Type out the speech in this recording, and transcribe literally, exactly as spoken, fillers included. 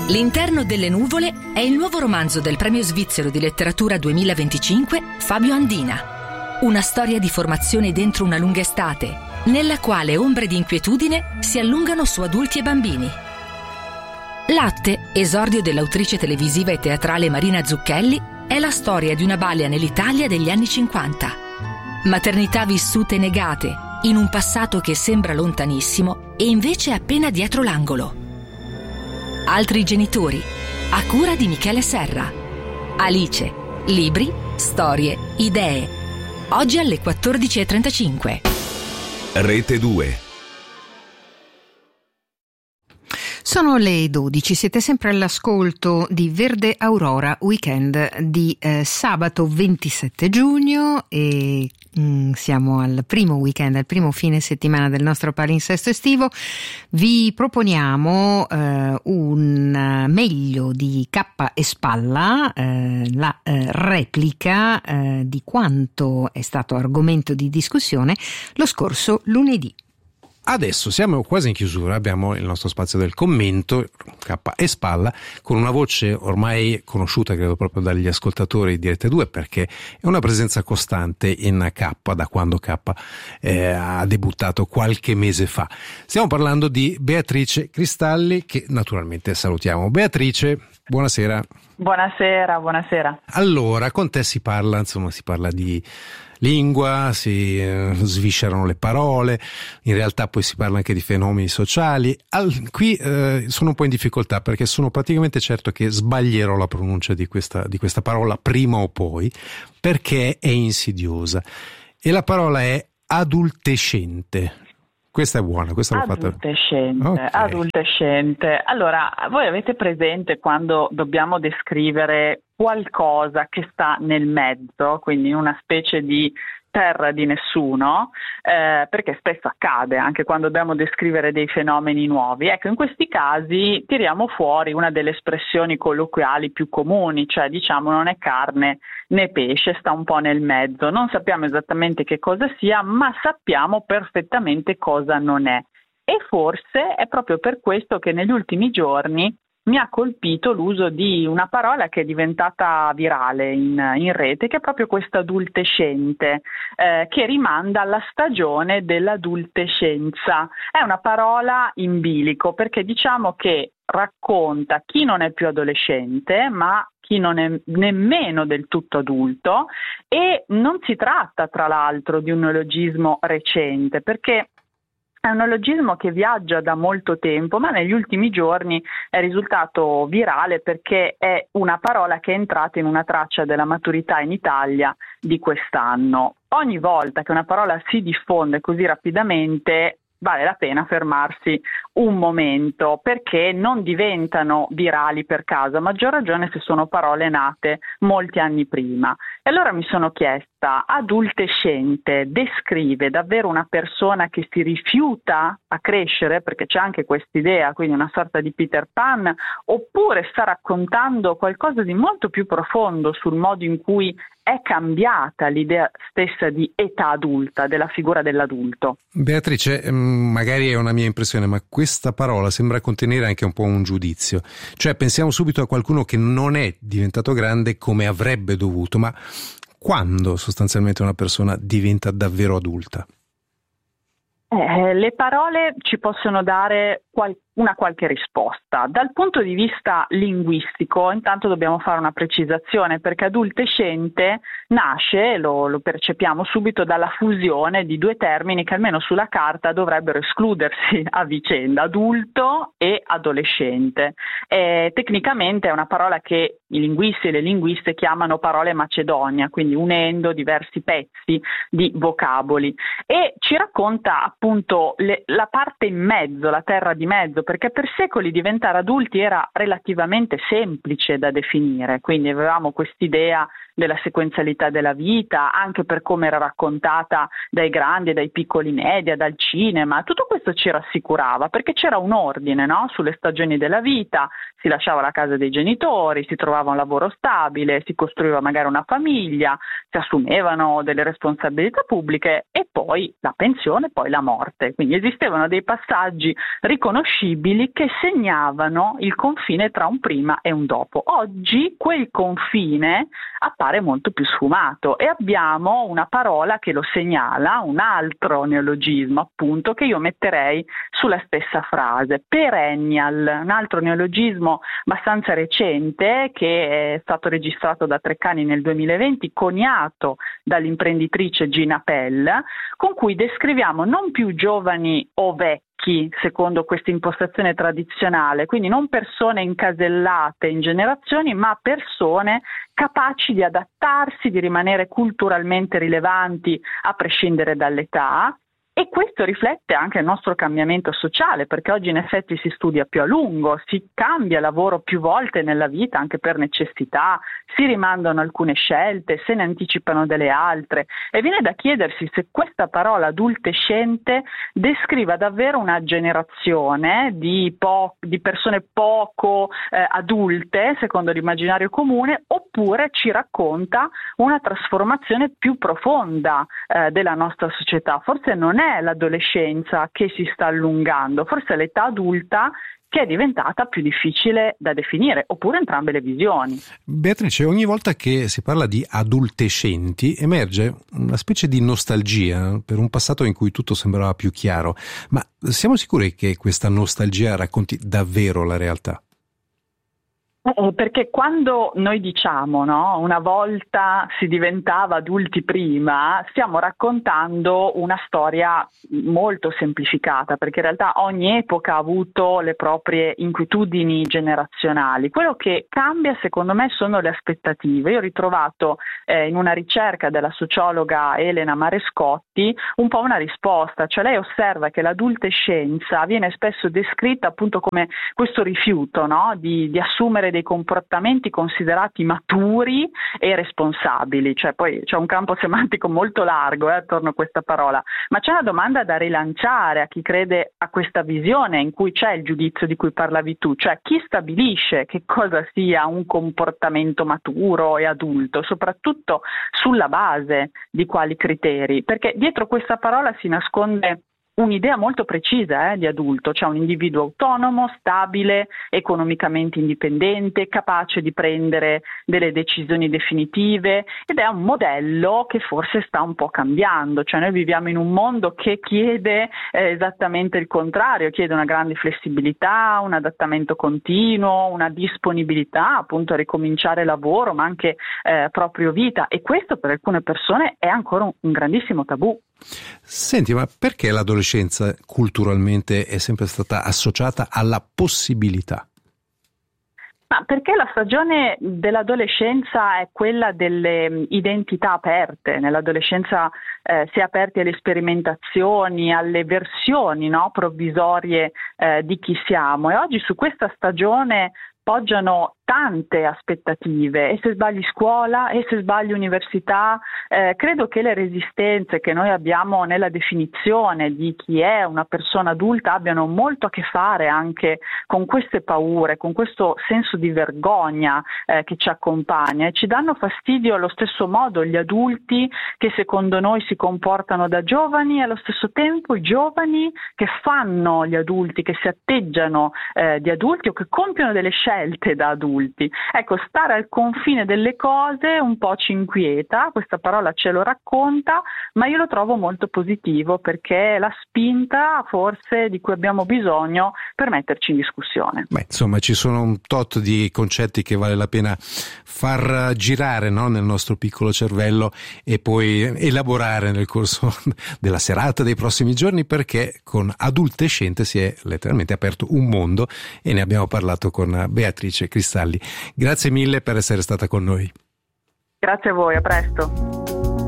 L'interno delle nuvole è il nuovo romanzo del premio svizzero di letteratura duemilaventicinque Fabio Andina. Una storia di formazione dentro una lunga estate, nella quale ombre di inquietudine si allungano su adulti e bambini. Latte, esordio dell'autrice televisiva e teatrale Marina Zucchelli, è la storia di una balia nell'Italia degli anni cinquanta. Maternità vissute negate, in un passato che sembra lontanissimo e invece è appena dietro l'angolo. Altri genitori, a cura di Michele Serra. Alice, libri, storie, idee. Oggi alle quattordici e trentacinque. Rete due. Sono le dodici, siete sempre all'ascolto di Verde Aurora, weekend di eh, sabato ventisette giugno e mm, siamo al primo weekend, al primo fine settimana del nostro palinsesto estivo. Vi proponiamo eh, un meglio di Cappa e Spalla, eh, la eh, replica eh, di quanto è stato argomento di discussione lo scorso lunedì. Adesso siamo quasi in chiusura, abbiamo il nostro spazio del commento, Cappa e Spalla, con una voce ormai conosciuta credo proprio dagli ascoltatori di Rete due, perché è una presenza costante in Cappa da quando Cappa eh, ha debuttato qualche mese fa. Stiamo parlando di Beatrice Cristalli, che naturalmente salutiamo. Beatrice, buonasera. Buonasera, buonasera. Allora, con te si parla, insomma, si parla di lingua, si eh, sviscerano le parole, in realtà poi si parla anche di fenomeni sociali. Al, qui eh, sono un po' in difficoltà perché sono praticamente certo che sbaglierò la pronuncia di questa, di questa parola prima o poi, perché è insidiosa. E la parola è adultescente. Questa è buona, questa l'ho fatta. Adultescente, okay. adultescente. Allora, voi avete presente quando dobbiamo descrivere qualcosa che sta nel mezzo, quindi in una specie di terra di nessuno, eh, perché spesso accade anche quando dobbiamo descrivere dei fenomeni nuovi. Ecco, in questi casi tiriamo fuori una delle espressioni colloquiali più comuni, cioè diciamo non è carne né pesce, sta un po' nel mezzo. Non sappiamo esattamente che cosa sia, ma sappiamo perfettamente cosa non è. E forse è proprio per questo che negli ultimi giorni mi ha colpito l'uso di una parola che è diventata virale in, in rete, che è proprio questa adultescente, eh, che rimanda alla stagione dell'adultescenza. È una parola in bilico perché diciamo che racconta chi non è più adolescente, ma chi non è nemmeno del tutto adulto, e non si tratta tra l'altro di un neologismo recente, perché è un neologismo che viaggia da molto tempo, ma negli ultimi giorni è risultato virale perché è una parola che è entrata in una traccia della maturità in Italia di quest'anno. Ogni volta che una parola si diffonde così rapidamente vale la pena fermarsi un momento, perché non diventano virali per caso, a maggior ragione se sono parole nate molti anni prima. E allora mi sono chiesta, adultescente descrive davvero una persona che si rifiuta a crescere, perché c'è anche quest'idea, quindi una sorta di Peter Pan, oppure sta raccontando qualcosa di molto più profondo sul modo in cui è cambiata l'idea stessa di età adulta, della figura dell'adulto? Beatrice, magari è una mia impressione, ma questa parola sembra contenere anche un po' un giudizio. Cioè pensiamo subito a qualcuno che non è diventato grande come avrebbe dovuto, ma quando sostanzialmente una persona diventa davvero adulta? Eh, le parole ci possono dare qual- una qualche risposta. Dal punto di vista linguistico, intanto dobbiamo fare una precisazione, perché adultescente nasce, lo, lo percepiamo subito, dalla fusione di due termini che almeno sulla carta dovrebbero escludersi a vicenda, adulto e adolescente. Eh, tecnicamente è una parola che i linguisti e le linguiste chiamano parole macedonia, quindi unendo diversi pezzi di vocaboli, e ci racconta appunto le, la parte in mezzo, la terra di mezzo, perché per secoli diventare adulti era relativamente semplice da definire, quindi avevamo quest'idea della sequenzialità della vita, anche per come era raccontata dai grandi e dai piccoli media, dal cinema. Tutto questo ci rassicurava, perché c'era un ordine, no? Sulle stagioni della vita, si lasciava la casa dei genitori, si trovava un lavoro stabile, si costruiva magari una famiglia, si assumevano delle responsabilità pubbliche e poi la pensione, poi la morte. Quindi esistevano dei passaggi riconoscibili visibili che segnavano il confine tra un prima e un dopo. Oggi quel confine appare molto più sfumato e abbiamo una parola che lo segnala, un altro neologismo appunto che io metterei sulla stessa frase, perennial, un altro neologismo abbastanza recente che è stato registrato da Treccani nel duemilaventi, coniato dall'imprenditrice Gina Pell, con cui descriviamo non più giovani o vecchi secondo questa impostazione tradizionale, quindi non persone incasellate in generazioni, ma persone capaci di adattarsi, di rimanere culturalmente rilevanti a prescindere dall'età. E questo riflette anche il nostro cambiamento sociale, perché oggi in effetti si studia più a lungo, si cambia lavoro più volte nella vita anche per necessità, si rimandano alcune scelte, se ne anticipano delle altre e viene da chiedersi se questa parola adultescente descriva davvero una generazione di, po- di persone poco eh, adulte, secondo l'immaginario comune, oppure ci racconta una trasformazione più profonda eh, della nostra società. Forse non è è l'adolescenza che si sta allungando, forse è l'età adulta che è diventata più difficile da definire, oppure entrambe le visioni. Beatrice, ogni volta che si parla di adultescenti emerge una specie di nostalgia per un passato in cui tutto sembrava più chiaro, ma siamo sicuri che questa nostalgia racconti davvero la realtà? Eh, perché quando noi diciamo, no, una volta si diventava adulti prima, stiamo raccontando una storia molto semplificata, perché in realtà ogni epoca ha avuto le proprie inquietudini generazionali. Quello che cambia, secondo me, sono le aspettative. Io ho ritrovato eh, in una ricerca della sociologa Elena Marescotti un po' una risposta, cioè lei osserva che l'adultescenza viene spesso descritta appunto come questo rifiuto, no, di, di assumere dei comportamenti considerati maturi e responsabili, cioè poi c'è un campo semantico molto largo eh, attorno a questa parola, ma c'è una domanda da rilanciare a chi crede a questa visione in cui c'è il giudizio di cui parlavi tu, cioè chi stabilisce che cosa sia un comportamento maturo e adulto, soprattutto sulla base di quali criteri, perché dietro questa parola si nasconde un'idea molto precisa eh, di adulto, cioè un individuo autonomo, stabile, economicamente indipendente, capace di prendere delle decisioni definitive, ed è un modello che forse sta un po' cambiando, cioè noi viviamo in un mondo che chiede eh, esattamente il contrario, chiede una grande flessibilità, un adattamento continuo, una disponibilità appunto a ricominciare lavoro, ma anche eh, proprio vita, e questo per alcune persone è ancora un, un grandissimo tabù. Senti, ma perché l'adolescenza culturalmente è sempre stata associata alla possibilità? Ma perché la stagione dell'adolescenza è quella delle identità aperte. Nell'adolescenza eh, si è aperti alle sperimentazioni, alle versioni, no, provvisorie eh, di chi siamo, e oggi su questa stagione poggiano tante aspettative, e se sbagli scuola e se sbagli università, eh, credo che le resistenze che noi abbiamo nella definizione di chi è una persona adulta abbiano molto a che fare anche con queste paure, con questo senso di vergogna eh, che ci accompagna, e ci danno fastidio allo stesso modo gli adulti che secondo noi si comportano da giovani, e allo stesso tempo i giovani che fanno gli adulti, che si atteggiano eh, di adulti o che compiono delle scelte da adulti. Ecco, stare al confine delle cose un po' ci inquieta, questa parola ce lo racconta, ma io lo trovo molto positivo perché è la spinta forse di cui abbiamo bisogno per metterci in discussione. Beh, insomma, ci sono un tot di concetti che vale la pena far girare, no, nel nostro piccolo cervello e poi elaborare nel corso della serata, dei prossimi giorni, perché con Adultescente si è letteralmente aperto un mondo, e ne abbiamo parlato con Beatrice Cristalli. Grazie mille per essere stata con noi. Grazie a voi, a presto.